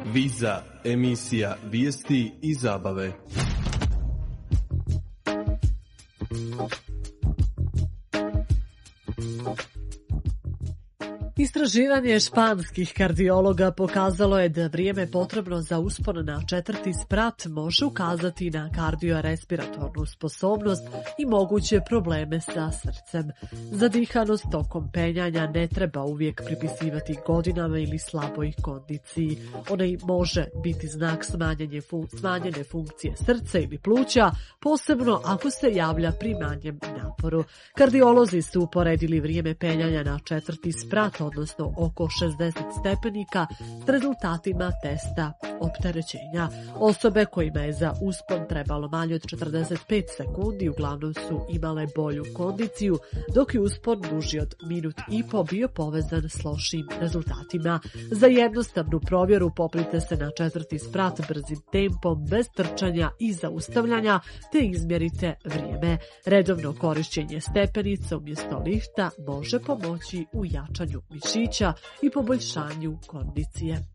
Viza, emisija vijesti i zabave. Istraživanje španskih kardiologa pokazalo je da vrijeme potrebno za uspon na 4. sprat može ukazati na kardiorespiratornu sposobnost i moguće probleme sa srcem. Zadihanost tokom penjanja ne treba uvijek pripisivati godinama ili slaboj kondiciji. Ona i može biti znak smanjene funkcije srca ili pluća, posebno ako se javlja pri manjem naporu. Kardiolozi su uporedili vrijeme penjanja na 4. sprat, odnosno oko 60 stepenika, s rezultatima testa opterećenja. Osobe kojima je za uspon trebalo manje od 45 sekundi uglavnom su imale bolju kondiciju, dok je uspon duži od minut i po bio povezan s lošim rezultatima. Za jednostavnu provjeru popnite se na 4. sprat brzim tempom, bez trčanja i zaustavljanja, te izmjerite vrijeme. Redovno korišćenje stepenica umjesto lifta može pomoći u jačanju mišića i poboljšanju kondicije.